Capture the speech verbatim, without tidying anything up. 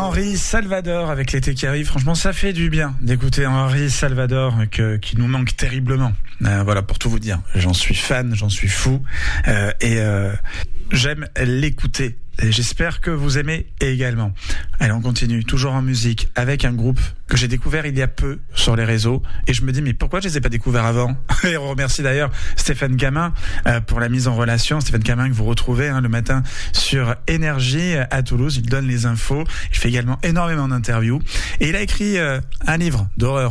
Henri Salvador avec l'été qui arrive. Franchement, ça fait du bien d'écouter Henri Salvador que, qui nous manque terriblement. Euh, voilà, pour tout vous dire. J'en suis fan, j'en suis fou. Euh, et euh, j'aime l'écouter. Et j'espère que vous aimez également. Allez, on continue, toujours en musique, avec un groupe que j'ai découvert il y a peu sur les réseaux. Et je me dis, mais pourquoi je les ai pas découverts avant? Et on remercie d'ailleurs Stéphane Gamin euh, pour la mise en relation. Stéphane Gamin que vous retrouvez hein, le matin sur Énergie à Toulouse. Il donne les infos. Il fait également énormément d'interviews. Et il a écrit euh, un livre d'horreur.